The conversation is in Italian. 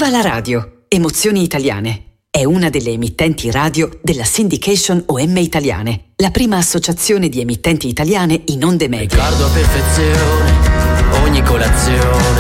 Viva la radio! Emozioni Italiane. È una delle emittenti radio della Syndication OM Italiane, la prima associazione di emittenti italiane in onde medie. Ricordo a perfezione ogni colazione